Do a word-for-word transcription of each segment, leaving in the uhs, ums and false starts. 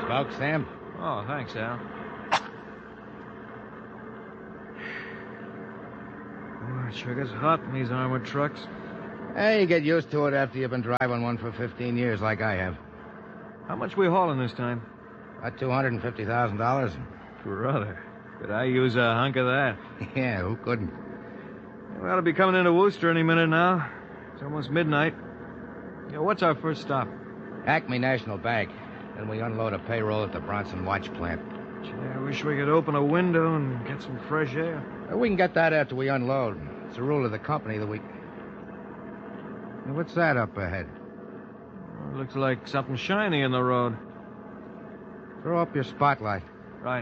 Smoke, Sam? Oh, thanks, Al. Oh, it sure gets hot in these armored trucks. Hey, you get used to it after you've been driving one for fifteen years like I have. How much we hauling this time? About two hundred fifty thousand dollars. Brother, could I use a hunk of that? Yeah, who couldn't? We ought to be coming into Wooster any minute now. It's almost midnight. Yeah, what's our first stop? Acme National Bank. Then we unload a payroll at the Bronson Watch Plant. Gee, I wish we could open a window and get some fresh air. Well, we can get that after we unload. It's a rule of the company that we... Hey, what's that up ahead? Well, it looks like something shiny in the road. Throw up your spotlight. Right.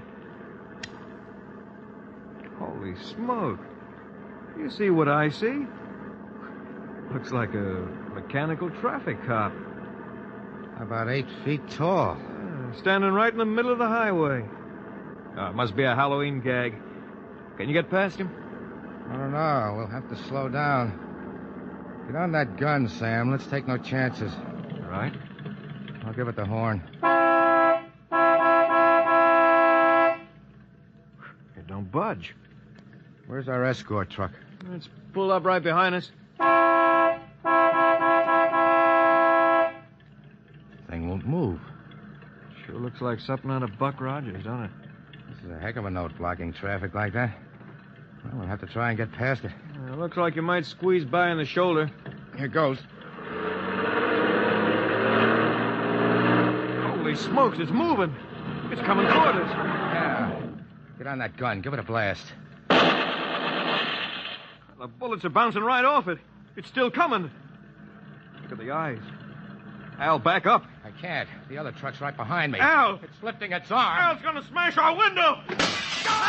Holy smoke. You see what I see? Looks like a mechanical traffic cop. About eight feet tall. Uh, standing right in the middle of the highway. Oh, it must be a Halloween gag. Can you get past him? I don't know. We'll have to slow down. Get on that gun, Sam. Let's take no chances. All right. I'll give it the horn. It don't budge. Where's our escort truck? It's pulled up right behind us. Thing won't move. Sure looks like something out of Buck Rogers, don't it? This is a heck of a note, blocking traffic like that. Well, we'll have to try and get past it. Uh, looks like you might squeeze by in the shoulder. Here goes. Holy smokes, it's moving. It's coming toward us. Yeah. Get on that gun. Give it a blast. The bullets are bouncing right off it. It's still coming. Look at the eyes. Al, back up. I can't. The other truck's right behind me. Al! It's lifting its arm. Al's gonna smash our window.